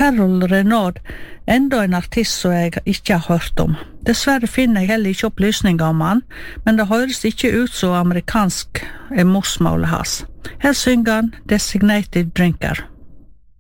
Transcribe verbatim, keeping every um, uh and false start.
Carol Renaud, enda en artist som jeg ikke har hørt om. Dessverre finner jeg heller ikke opplysninger om han, men det høres ikke ut som amerikansk er morsmålet hans. Her synger han Designated Drinker.